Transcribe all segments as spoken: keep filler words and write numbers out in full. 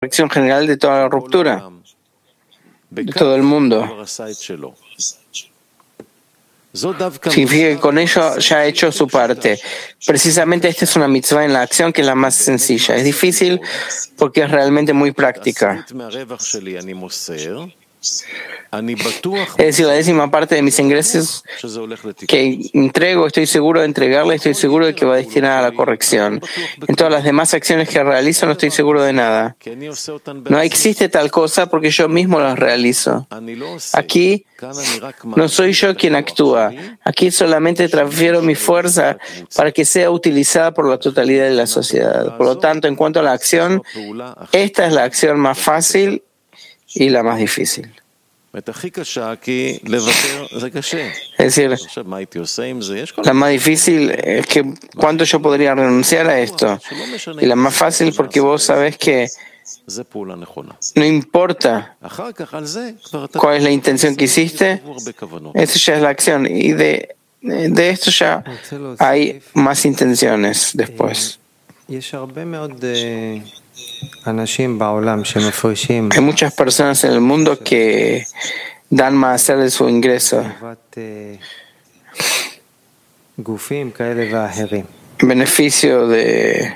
corrección general de toda la ruptura, de todo el mundo. Significa que con ello ya ha hecho su parte. Precisamente esta es una mitzvah en la acción que es la más sencilla. Es difícil porque es realmente muy práctica. Es decir, la décima parte de mis ingresos que entrego, estoy seguro de entregarla, estoy seguro de que va destinada a la corrección. En todas las demás acciones que realizo no estoy seguro de nada. No existe tal cosa porque yo mismo las realizo. Aquí no soy yo quien actúa. Aquí solamente transfiero mi fuerza para que sea utilizada por la totalidad de la sociedad. Por lo tanto, en cuanto a la acción, esta es la acción más fácil y la más difícil. Es decir, la más difícil es que cuánto yo podría renunciar a esto. Y la más fácil porque vos sabés que no importa cuál es la intención que hiciste, eso ya es la acción. Y de, de esto ya hay más intenciones después. Hay muchas personas en el mundo que dan maaser de su ingreso en beneficio de,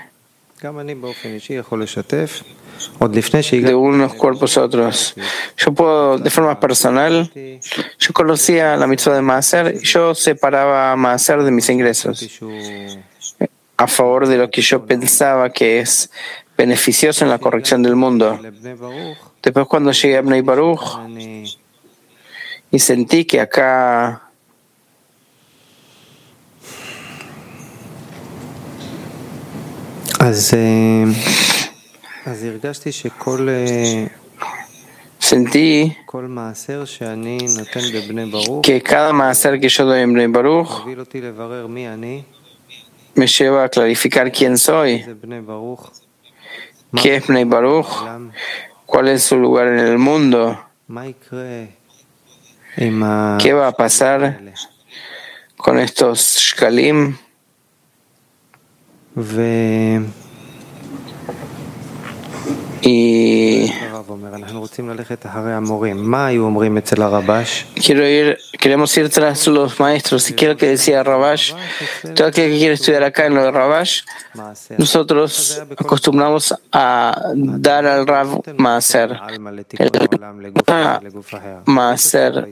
de unos cuerpos a otros. Yo puedo, de forma personal, yo conocía la mitzvah de maaser y yo separaba maaser de mis ingresos a favor de lo que yo pensaba que es beneficioso en la corrección del mundo. Después, cuando llegué a Bnei Baruch y sentí que acá sentí que cada maaser que yo doy en Bnei Baruch me lleva a clarificar quién soy, qué es Bnei Baruch, cuál es su lugar en el mundo, qué va a pasar con estos shkalim y quiero ir, queremos ir tras los maestros. Y quiero que decía Rabash, todo aquel que quiere estudiar acá en lo de Rabash, nosotros acostumbramos a dar al Rav Maaser, Maaser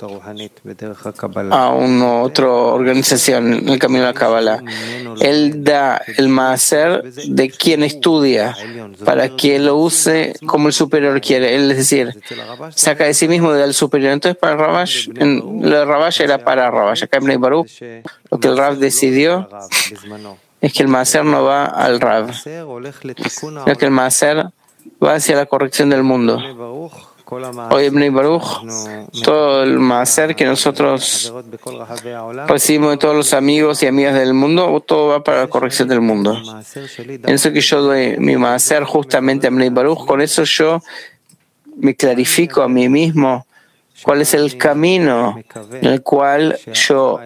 a una otra organización en el camino de la Kabbalah. Él da el Maaser de quien estudia para que lo use como el superior quiere. Él, es decir, saca de sí mismo y da al superior. Entonces, para Rabash, en, lo de Rabash era para Rabash. Acá en Bnei Baruch, lo que el Rav decidió es que el Maaser no va al Rav, sino que el Maaser va hacia la corrección del mundo. Hoy en Bnei Baruch, todo el Maaser que nosotros recibimos de todos los amigos y amigas del mundo, todo va para la corrección del mundo. En eso que yo doy mi Maaser justamente a Bnei Baruch, con eso yo me clarifico a mí mismo cuál es el camino en el cual yo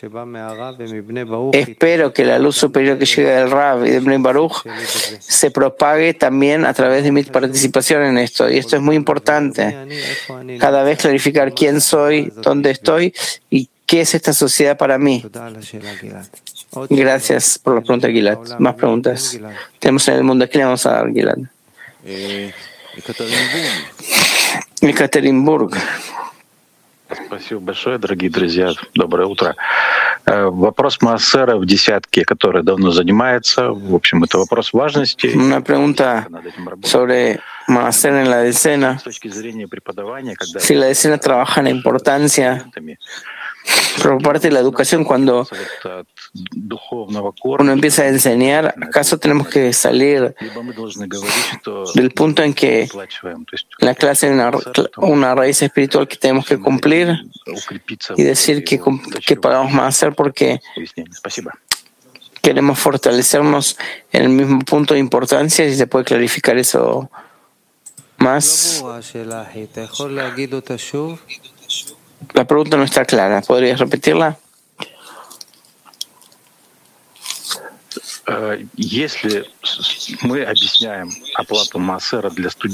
espero que la luz superior que llega del Rav y de Bnei Baruch se propague también a través de mi participación en esto. Y esto es muy importante. Cada vez clarificar quién soy, dónde estoy y qué es esta sociedad para mí. Gracias por la pregunta, Gilad. Más preguntas tenemos en el mundo. ¿Qué le vamos a dar, Gilad? Екатеринбург. Спасибо большое, дорогие друзья. Доброе утро. Вопрос маасера в десятке, который давно занимается. В общем, это вопрос важности. Una pregunta sobre maaser en la decena. Si la decena trabaja en la importancia, por parte de la educación, cuando uno empieza a enseñar, ¿acaso tenemos que salir del punto en que en la clase hay una, una raíz espiritual que tenemos que cumplir y decir que, que pagamos maaser porque queremos fortalecernos en el mismo punto de importancia? Si se puede clarificar eso más. La pregunta no está clara. ¿Podrías repetirla? Если мы объясняем оплату Маасера для студентов,